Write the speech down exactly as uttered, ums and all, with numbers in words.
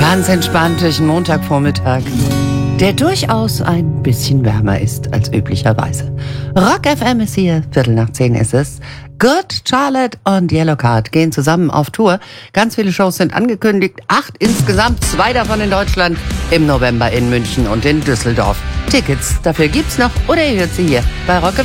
Ganz entspannt durch den Montagvormittag, der durchaus ein bisschen wärmer ist als üblicherweise. Rock F M ist hier, Viertel nach zehn ist es. Good Charlotte und Yellowcard gehen zusammen auf Tour. Ganz viele Shows sind angekündigt, acht insgesamt, zwei davon in Deutschland, im November in München und in Düsseldorf. Tickets dafür gibt's noch oder ihr hört sie hier bei Rock F M.